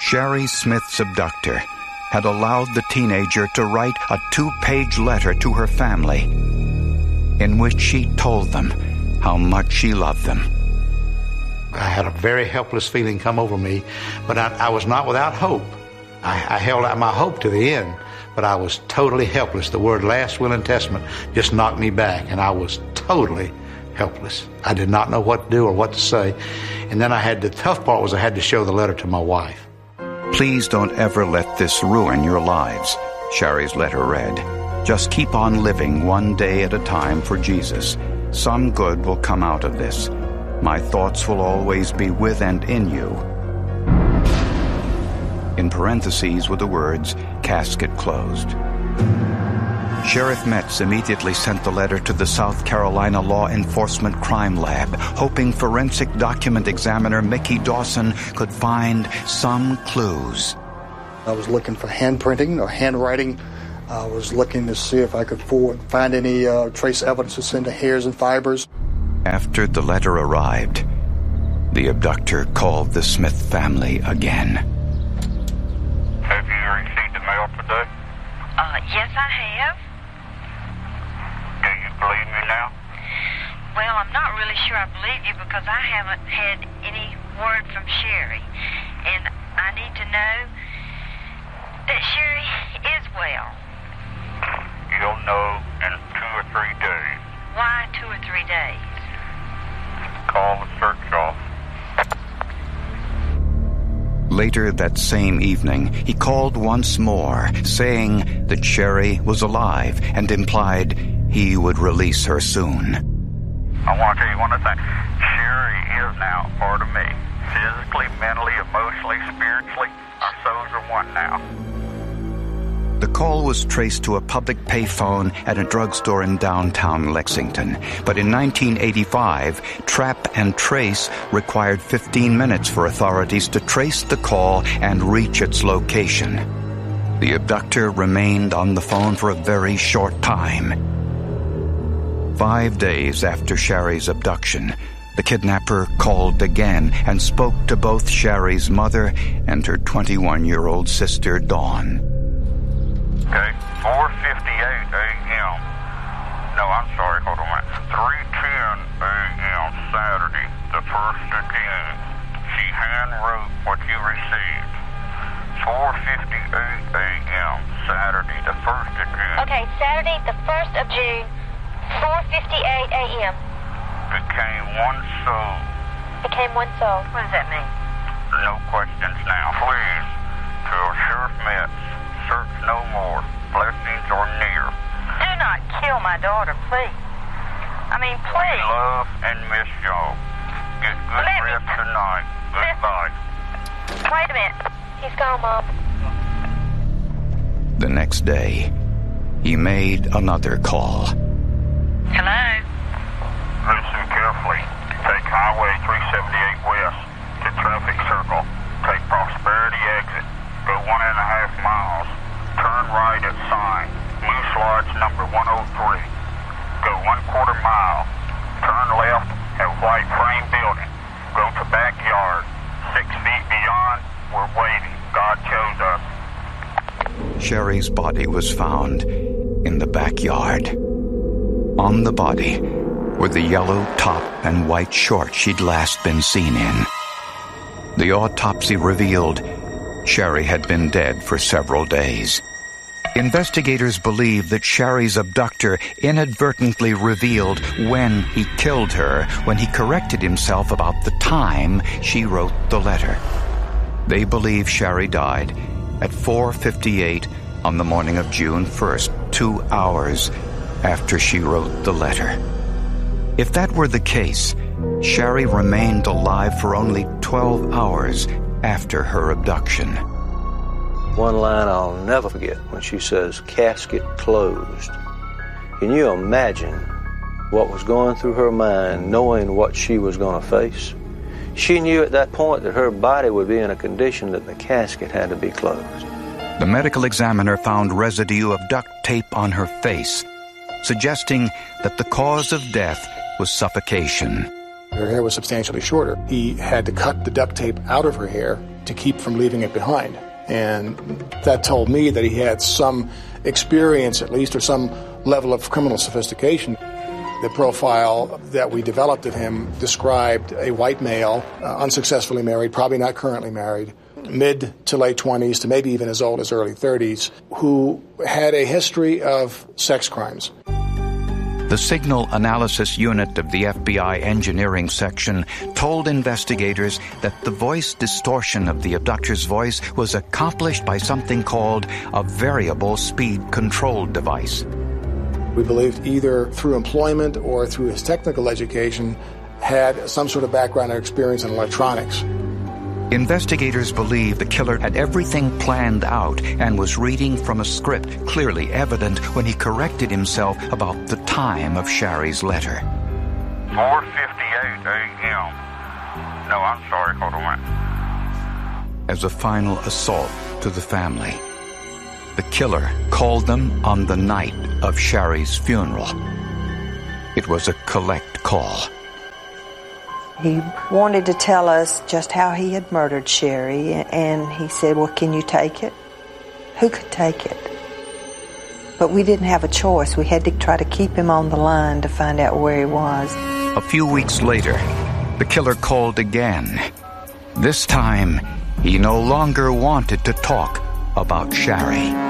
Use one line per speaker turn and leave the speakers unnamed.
Sherry Smith's abductor had allowed the teenager to write a 2-page letter to her family in which she told them how much she loved them.
I had a very helpless feeling come over me, but I was not without hope. I held out my hope to the end, but I was totally helpless. The word last will and testament just knocked me back, and I was totally helpless. I did not know what to do or what to say. And then the tough part was I had to show the letter to my wife.
Please don't ever let this ruin your lives, Sherry's letter read. Just keep on living one day at a time for Jesus. Some good will come out of this. My thoughts will always be with and in you. In parentheses were the words, casket closed. Sheriff Metz immediately sent the letter to the South Carolina Law Enforcement Crime Lab, hoping forensic document examiner Mickey Dawson could find some clues.
I was looking for handprinting or handwriting. I was looking to see if I could find any trace evidence to send to hairs and fibers.
After the letter arrived, the abductor called the Smith family again.
Have you received the mail today?
Yes, I have.
Do you believe me now?
Well, I'm not really sure I believe you because I haven't had any word from Sherry. And I need to know that Sherry is well.
You'll know in 2 or 3 days.
Why 2 or 3 days?
Call the search off.
Later that same evening, he called once more, saying that Sherry was alive and implied he would release her soon.
I want to tell you one other thing. Sherry is now part of me. Physically, mentally, emotionally, spiritually, our souls are one now.
The call was traced to a public payphone at a drugstore in downtown Lexington. But in 1985, trap and trace required 15 minutes for authorities to trace the call and reach its location. The abductor remained on the phone for a very short time. 5 days after Sherry's abduction, the kidnapper called again and spoke to both Sherry's mother and her 21-year-old sister, Dawn.
Okay, 4:58 a.m. No, I'm sorry, hold on a minute. 3:10 a.m. Saturday, the 1st of June. She handwrote what you received. 4:58 a.m. Saturday, the 1st of June.
Okay, Saturday, the 1st of June, 4:58 a.m.
Became one soul.
Became one soul. What does that mean?
No questions now. Please, tell Sheriff Metz, search no more. Blessings are near.
Do not kill my daughter, please. I mean, please.
We love and miss y'all. Get good rest tonight. Goodbye.
Wait a minute. He's gone, Mom.
The next day, he made another call.
Hello?
Listen carefully. Take Highway 378 west to Traffic Circle. Take Prosperity exit. Go 1.5 miles. Turn right at sign. Moose Lodge number 103. Go 1/4 mile. Turn left at white frame building. Go to backyard. 6 feet beyond, we're waiting. God chose us.
Sherry's body was found in the backyard. On the body were the yellow top and white shorts she'd last been seen in. The autopsy revealed Sherry had been dead for several days. Investigators believe that Sherry's abductor inadvertently revealed when he killed her when he corrected himself about the time she wrote the letter. They believe Sherry died at 4:58 on the morning of June 1st, 2 hours after she wrote the letter. If that were the case, Sherry remained alive for only 12 hours after her abduction.
One line I'll never forget when she says, casket closed. Can you imagine what was going through her mind knowing what she was going to face? She knew at that point that her body would be in a condition that the casket had to be closed.
The medical examiner found residue of duct tape on her face, suggesting that the cause of death was suffocation.
Her hair was substantially shorter. He had to cut the duct tape out of her hair
to keep from leaving it behind. And that told me that he had some experience, at least, or some level of criminal sophistication. The profile that we developed of him described a white male, unsuccessfully married, probably not currently married, mid to late 20s to maybe even as old as early 30s, who had a history of sex crimes.
The Signal Analysis Unit of the FBI Engineering Section told investigators that the voice distortion of the abductor's voice was accomplished by something called a variable speed control device.
We believed either through employment or through his technical education had some sort of background or experience in electronics.
Investigators believe the killer had everything planned out and was reading from a script clearly evident when he corrected himself about the time of Sherry's letter.
4:58 a.m. No, I'm sorry, hold on.
As a final assault to the family, the killer called them on the night of Sherry's funeral. It was a collect call.
He wanted to tell us just how he had murdered Sherry, and he said, well, can you take it? Who could take it? But we didn't have a choice. We had to try to keep him on the line to find out where he was.
A few weeks later, the killer called again. This time, he no longer wanted to talk about Sherry.